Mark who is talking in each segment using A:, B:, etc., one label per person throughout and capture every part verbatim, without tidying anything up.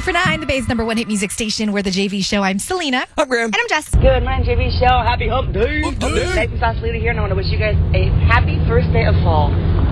A: for nine, the Bay's number one hit music station. We're the J V Show. I'm Selena.
B: I'm Graham.
C: And I'm Jess.
D: Good morning, J V Show. Happy Hump Day.
B: Hump Day.
D: Nice and sauce Lita here, and I want to wish you guys a happy first day of fall.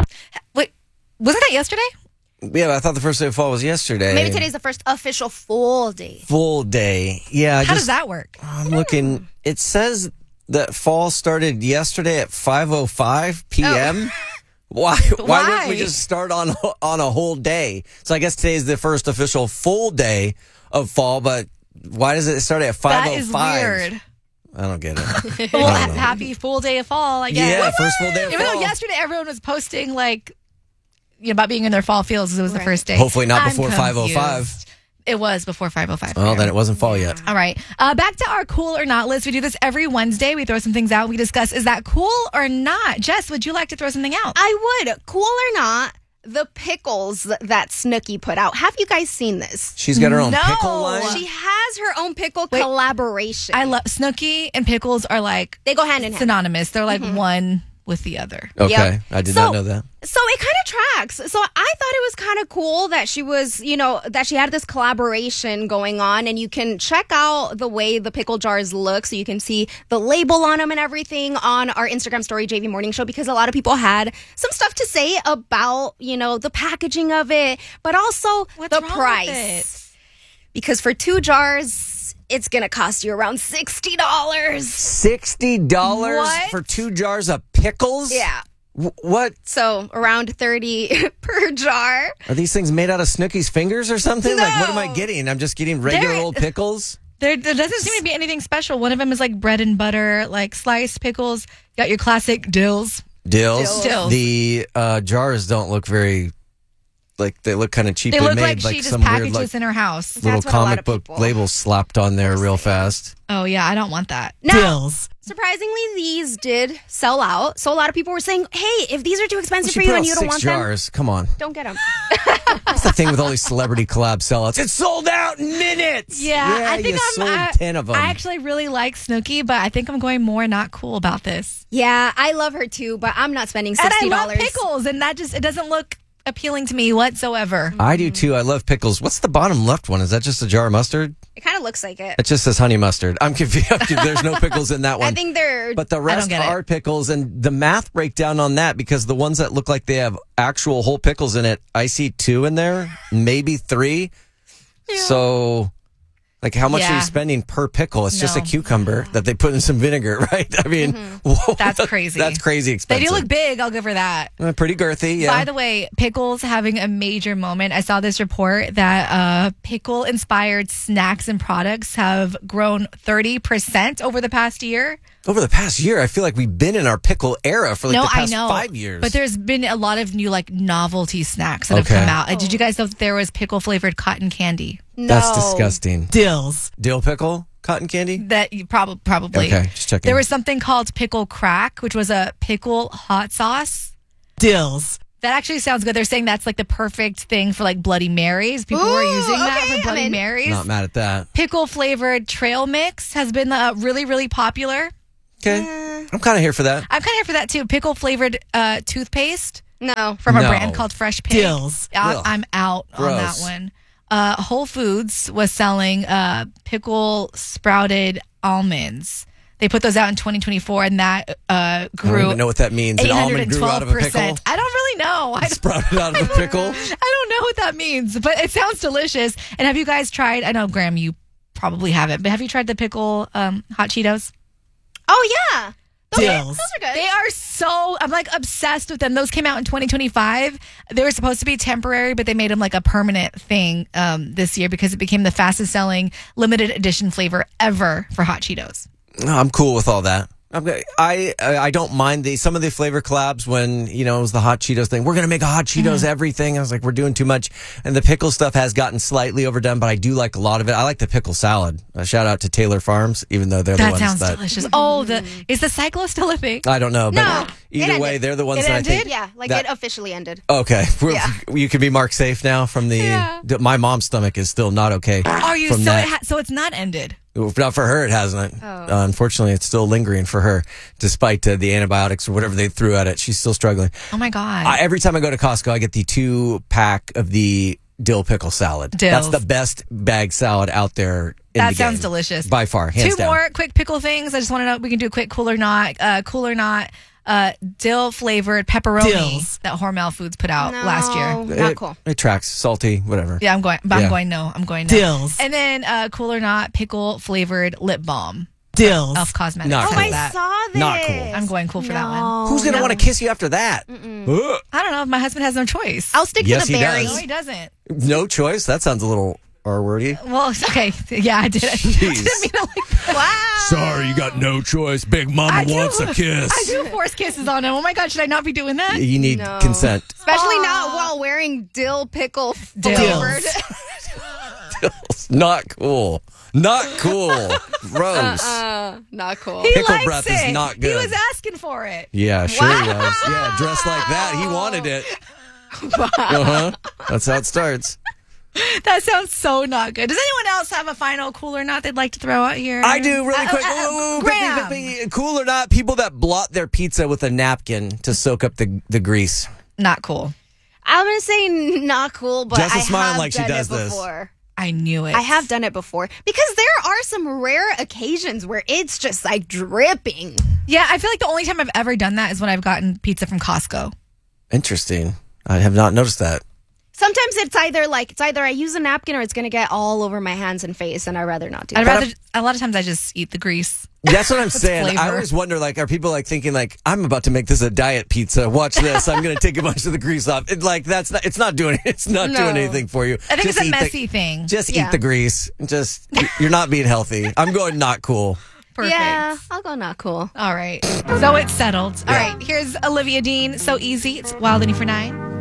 A: Wait, wasn't that yesterday?
B: Yeah, I thought the first day of fall was yesterday.
C: Maybe today's the first official full day.
B: Full day. Yeah. I
A: How
B: just,
A: does that work?
B: I'm looking. It says that fall started yesterday at five oh five p.m.
C: Oh.
B: Why? Why?
A: Why?
B: wouldn't we just start on on a whole day? So I guess today's the first official full day of fall, but why does it start at five oh five?
A: That is weird.
B: I don't get it.
A: Well,
B: I don't know.
A: happy full day of fall, I guess.
B: Yeah, first full day of
A: Even
B: fall.
A: though yesterday everyone was posting like you know, about being in their fall fields, it was the
C: Right.
A: first day.
B: Hopefully not
A: I'm
B: before five oh five.
A: confused. It was before five oh five.
B: Well, then it wasn't fall yet.
A: All right. Uh, back to our cool or not list. We do this every Wednesday. We throw some things out. We discuss, is that cool or not? Jess, would you like to throw something out?
C: I would. Cool or not, the pickles that Snooki put out. Have you guys seen this?
B: She's got her own
A: No.
B: pickle line.
C: She has her own pickle
A: Wait.
C: collaboration.
A: I love Snooki and pickles are like
C: They go hand in hand.
A: synonymous. They're like one with the other.
B: Okay,
C: Yep.
B: I did
C: So-
B: not know that.
C: So it kind of tracks. So I thought it was kind of cool that she was, you know, that she had this collaboration going on, and you can check out the way the pickle jars look, so you can see the label on them and everything on our Instagram story, J V Morning Show, because a lot of people had some stuff to say about, you know, the packaging of it, but also
A: What's
C: the
A: wrong with
C: price. Because for two jars, it's gonna cost you around sixty dollars.
B: Sixty dollars
A: What?
B: for two jars of pickles?
C: Yeah.
B: W- what
C: So around thirty per jar.
B: are these things made out of Snooki's fingers or something? Like, what am I
C: No.
B: getting? I'm just getting regular
A: They're-
B: old pickles.
A: There, there doesn't seem to be anything special. One of them is like bread and butter, like sliced pickles. Got your classic dills.
B: Dills.
A: Dills.
B: The uh, jars don't look very, like, they look kind of cheaply
A: They look
B: made,
A: like she just
B: some
A: packaged
B: weird, like,
A: this in her house.
B: little
C: That's what a lot
B: comic
C: of
B: book
C: people
B: labels slapped on there real fast.
A: Oh yeah, I don't want that.
C: Now, surprisingly, these did sell out. So a lot of people were saying, hey, if these are too expensive
B: She
C: for
B: put
C: you
B: out
C: and you don't
B: six
C: want
B: jars. Come on.
C: them, don't get them.
B: That's the thing with all these celebrity collab sellouts. It's sold out in minutes.
A: Yeah, I think
B: you
A: I'm.
B: sold
A: I,
B: ten of them.
A: I actually really like Snooki, but I think I'm going more not cool about this.
C: Yeah, I love her too, but I'm not spending
A: And I
C: sixty
A: love
C: dollars.
A: pickles, and that just it doesn't look appealing to me whatsoever.
B: I do too. I love pickles. What's the bottom left one? Is that just a jar of mustard?
C: It kind of looks like it.
B: It just says honey mustard. I'm confused. There's no pickles in that one.
C: I think they're.
B: But the rest
A: get it.
B: are pickles, and the math breakdown on that, because the ones that look like they have actual whole pickles in it, I see two in there, maybe three. So, like, how much are
A: Yeah.
B: you spending per pickle? It's just a
A: No.
B: cucumber that they put in some vinegar, right? I mean, whoa,
A: That's crazy.
B: That's crazy
A: They
B: expensive.
A: do look big. I'll give her that.
B: Uh, pretty girthy, yeah.
A: By the way, pickles having a major moment. I saw this report that uh, pickle-inspired snacks and products have grown thirty percent over the past year.
B: Over the past year, I feel like we've been in our pickle era for like
A: no,
B: the past
A: I know.
B: five years.
A: But there's been a lot of new like novelty snacks that
B: Okay.
A: have come out. Uh, Did you guys know that there was pickle-flavored cotton candy?
C: no.
B: That's disgusting.
A: Dills.
B: Dill pickle? Cotton candy?
A: That you probably probably.
B: Okay, just checking.
A: There was something called pickle crack, which was a pickle hot sauce.
E: Dills.
A: That actually sounds good. They're saying that's like the perfect thing for like Bloody Marys. People were
C: Ooh,
A: using that
C: okay,
A: for Bloody
C: I'm in.
A: Marys.
B: Not mad at that.
A: Pickle flavored trail mix has been uh, really, really popular.
B: Okay. I'm kind of here for that.
A: I'm kind of here for that too. Pickle flavored uh, toothpaste
C: No.
A: from a
B: No.
A: brand called Fresh Pig.
E: Dills.
A: I-
B: Ugh.
A: I'm out on that
B: Gross.
A: one. Uh, Whole Foods was selling uh, pickle sprouted almonds. They put those out in twenty twenty-four, and that uh,
B: I don't
A: grew
B: even know what that means. An almond grew out of a pickle.
A: eight hundred twelve percent. I don't really know. I don't,
B: Sprouted out of a pickle.
A: I don't know what that means, but it sounds delicious. And have you guys tried? I know, Graham, you probably haven't, but have you tried the pickle um, hot Cheetos?
C: Oh, yeah. Those, are,
E: Dills.
C: those are good.
A: They are so, I'm like obsessed with them. Those came out in twenty twenty-five. They were supposed to be temporary, but they made them like a permanent thing um, this year because it became the fastest selling limited edition flavor ever for hot Cheetos.
B: No, I'm cool with all that. I'm, I I don't mind the some of the flavor collabs when, you know, it was the hot Cheetos thing. We're going to make a hot Cheetos
A: Mm-hmm.
B: everything. I was like, we're doing too much. And the pickle stuff has gotten slightly overdone, but I do like a lot of it. I like the pickle salad. Uh, shout out to Taylor Farms, even though they're the
A: That
B: ones
A: sounds
B: that...
A: delicious. Oh, the is the cyclo still a thing?
B: I don't know, but
C: No,
B: either
C: it
B: way,
C: ended.
B: they're the ones
A: It
B: that I
A: ended?
B: think...
C: Yeah, like
B: that-
C: it officially ended.
B: Okay. We're-
C: Yeah.
B: You can be marked safe now from the...
A: Yeah.
B: d- My mom's stomach is still not okay.
A: Are you
B: from
A: so?
B: that.
A: It ha- so it's not ended.
B: Not for her, it hasn't.
C: Oh.
B: Uh, unfortunately, it's still lingering for her, despite uh, the antibiotics or whatever they threw at it. She's still struggling.
A: Oh my god.
B: I, every time I go to Costco, I get the two pack of the dill pickle salad.
A: Dills.
B: That's the best bag salad out there. In
A: That
B: the
A: sounds
B: game.
A: delicious.
B: By far, hands
A: Two
B: down.
A: more quick pickle things. I just want to know we can do a quick cool or not. Uh, cool or not. Uh, dill flavored pepperoni
E: Dills.
A: that Hormel Foods put out
C: No,
A: last year.
C: Not
B: It-
C: cool.
B: It tracks salty, whatever.
A: Yeah, I'm going. But
B: Yeah.
A: I'm going no. I'm going no.
E: Dills.
A: And then uh, cool or not pickle flavored lip balm.
E: Dills.
A: Elf Cosmetics.
B: Not
C: Oh,
B: cool.
A: has
C: I
A: that.
C: saw this.
B: Not cool.
A: I'm going cool for that one.
B: Who's gonna
C: no.
B: want to kiss you after that? Ugh.
A: I don't know. My husband has no choice.
C: I'll stick
B: Yes,
C: to the
B: he
C: berry.
B: does.
A: No, he doesn't.
B: No choice. That sounds a little R-wordy.
A: Well, okay. Yeah, I did. I
B: Jeez.
A: didn't mean it like that.
C: Wow.
B: Sorry, you got no choice. Big Mama
A: I do-
B: wants a kiss.
A: I do force kisses on him. Oh my God, should I not be doing that?
B: You need
C: No.
B: consent.
C: Especially
A: Aw.
C: not while wearing dill pickle
A: Dills.
C: flavored.
B: Not cool. Not cool. Gross.
C: Uh, not cool.
A: He
B: Pickle
A: likes
B: breath
A: it.
B: is not
A: He
B: good.
A: was asking for it.
B: Yeah, sure he was. Yeah, dressed like that. He wanted it. Uh-huh. That's how it starts.
A: That sounds so not good. Does anyone else have a final cool or not they'd like to throw out here?
B: I do really
A: Uh,
B: quick.
A: uh, uh,
B: Whoa, whoa, whoa,
A: Graham.
B: pick me, pick me. Cool or not, people that blot their pizza with a napkin to soak up the, the grease.
A: Not cool.
C: I'm gonna say not cool, but
B: Jess is
C: I
B: smiling
C: have
B: like she
C: done
B: does
C: it
B: this.
C: before.
A: I knew it.
C: I have done it before because there are some rare occasions where it's just like dripping.
A: Yeah, I feel like the only time I've ever done that is when I've gotten pizza from Costco.
B: Interesting. I have not noticed that.
C: Sometimes it's either like it's either I use a napkin or it's gonna get all over my hands and face, and I'd rather not do
A: I'd
C: that.
A: rather. A lot of times I just eat the grease.
B: That's what I'm saying. I
A: flavor.
B: always wonder, like, are people like thinking, like, I'm about to make this a diet pizza. Watch this. I'm going to take a bunch of the grease off. It, like, that's not. It's not doing. It's not
C: No.
B: doing anything for you.
A: I think
B: Just
A: it's a
B: eat the-
A: messy thing.
B: Just
C: Yeah.
B: eat the grease. Just you're not being healthy. I'm going not cool.
A: Perfect.
C: Yeah, I'll go not cool.
A: All right. So it's settled. All right. Here's Olivia Dean. So easy. It's Wild and E for Nine.